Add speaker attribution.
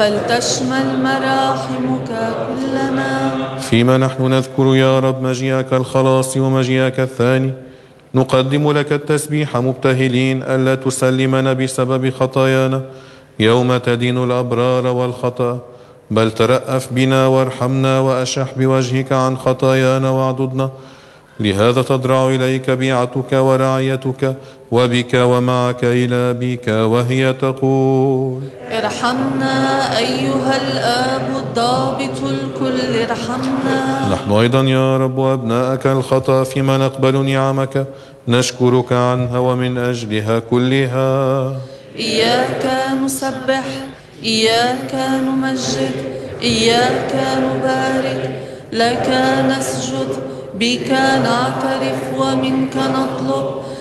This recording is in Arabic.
Speaker 1: فلتشمل مراحمك كلنا.
Speaker 2: فيما نحن نذكر يا رب مجيئك الخلاص ومجيئك الثاني، نقدم لك التسبيح مبتهلين ألا تسلمنا بسبب خطايانا يوم تدين الأبرار والخطأ، بل ترأف بنا وارحمنا وأشح بوجهك عن خطايانا واعضدنا. لهذا تضرع إليك بيعتك ورعيتك وبك ومعك إلى بك، وهي تقول:
Speaker 1: ارحمنا أيها الآب الضابط الكل، ارحمنا.
Speaker 2: نحن أيضا يا رب أبناءك الخطأ فيما نقبل نعمك نشكرك عنها ومن أجلها كلها.
Speaker 1: إياك نسبح، إياك نمجد، إياك نبارك، لك نسجد، بك نعترف ومنك نطلب